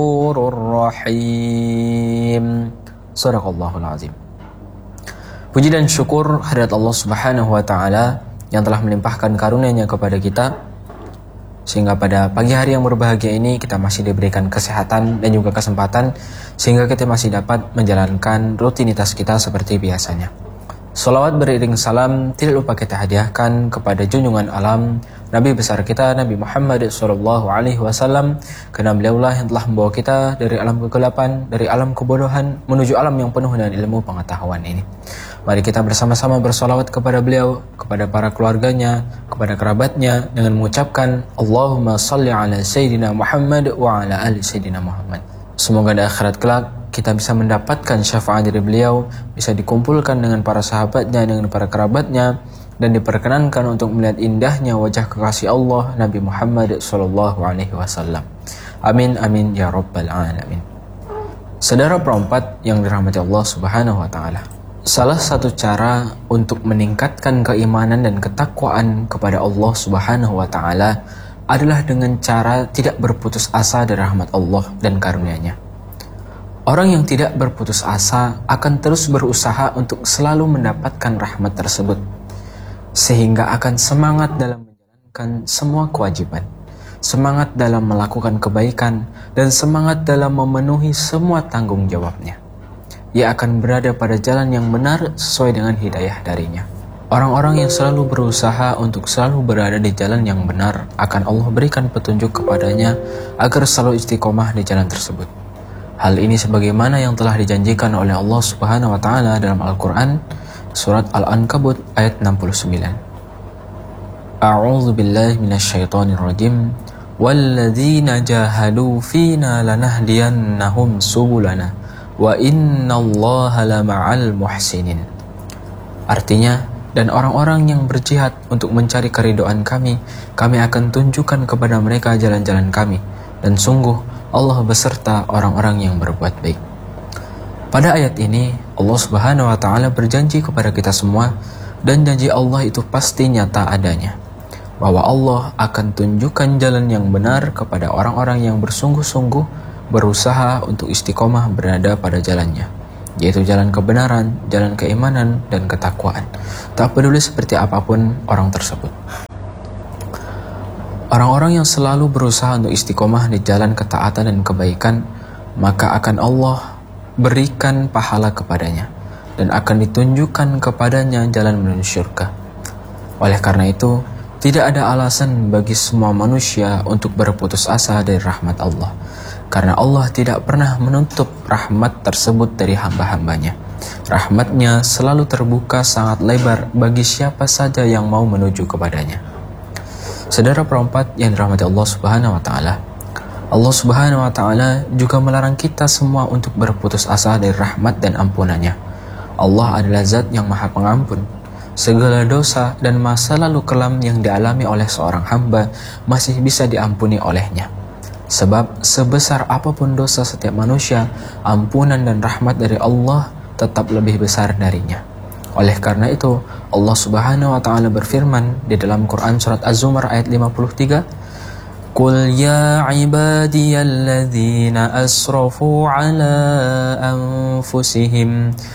Rahim. Sadaqallahul azim. Puji dan syukur hadirat Allah Subhanahu wa taala yang telah melimpahkan karunia-Nya kepada kita sehingga pada pagi hari yang berbahagia ini kita masih diberikan kesehatan dan juga kesempatan sehingga kita masih dapat menjalankan rutinitas kita seperti biasanya. Salawat beriring salam tidak lupa kita hadiahkan kepada junjungan alam Nabi besar kita Nabi Muhammad SAW, karena beliaulah yang telah membawa kita dari alam kegelapan, dari alam kebodohan menuju alam yang penuh dengan ilmu pengetahuan ini. Mari kita bersama-sama bersolawat kepada beliau, kepada para keluarganya, kepada kerabatnya dengan mengucapkan Allahumma salli ala Sayyidina Muhammad wa ala ali Sayyidina Muhammad. Semoga di akhirat kelak kita bisa mendapatkan syafaat dari beliau, bisa dikumpulkan dengan para sahabatnya, dengan para kerabatnya, dan diperkenankan untuk melihat indahnya wajah kekasih Allah Nabi Muhammad SAW. Amin amin ya rabbal alamin. Saudara perempat yang dirahmati Allah Subhanahu wa taala, salah satu cara untuk meningkatkan keimanan dan ketakwaan kepada Allah Subhanahu wa taala adalah dengan cara tidak berputus asa dari rahmat Allah dan karunia-Nya. Orang yang tidak berputus asa akan terus berusaha untuk selalu mendapatkan rahmat tersebut, sehingga akan semangat dalam menjalankan semua kewajiban, semangat dalam melakukan kebaikan, dan semangat dalam memenuhi semua tanggung jawabnya. Ia akan berada pada jalan yang benar sesuai dengan hidayah darinya. Orang-orang yang selalu berusaha untuk selalu berada di jalan yang benar akan Allah berikan petunjuk kepadanya agar selalu istiqomah di jalan tersebut. Hal ini sebagaimana yang telah dijanjikan oleh Allah Subhanahu wa taala dalam Al-Qur'an surat Al-Ankabut ayat 69. A'udzu billahi minasyaitonir rajim. Walladzina jahadu fina lanahdiyannahum subulana wa innallaha lama'al muhsinin. Artinya, dan orang-orang yang berjihad untuk mencari keridhaan kami akan tunjukkan kepada mereka jalan-jalan kami, dan sungguh Allah beserta orang-orang yang berbuat baik. Pada ayat ini, Allah Subhanahu wa taala berjanji kepada kita semua, dan janji Allah itu pasti nyata adanya, bahwa Allah akan tunjukkan jalan yang benar kepada orang-orang yang bersungguh-sungguh berusaha untuk istiqomah berada pada jalannya, yaitu jalan kebenaran, jalan keimanan, dan ketakwaan. Tak peduli seperti apapun orang tersebut. Orang-orang yang selalu berusaha untuk istiqomah di jalan ketaatan dan kebaikan, maka akan Allah berikan pahala kepadanya, dan akan ditunjukkan kepadanya jalan menuju syurga. Oleh karena itu, tidak ada alasan bagi semua manusia untuk berputus asa dari rahmat Allah, karena Allah tidak pernah menutup rahmat tersebut dari hamba-hambanya. Rahmatnya selalu terbuka sangat lebar bagi siapa saja yang mau menuju kepadanya. Saudara perempat yang dirahmati Allah Subhanahu wa taala, Allah Subhanahu wa taala juga melarang kita semua untuk berputus asa dari rahmat dan ampunannya. Allah adalah zat yang maha pengampun. Segala dosa dan masa lalu kelam yang dialami oleh seorang hamba masih bisa diampuni olehnya. Sebab sebesar apapun dosa setiap manusia, ampunan dan rahmat dari Allah tetap lebih besar darinya. Oleh karena itu, Allah Subhanahu wa taala berfirman di dalam Quran surat Az-Zumar ayat 53, Qul ya ibadiyalladzina asrafu ala anfusihim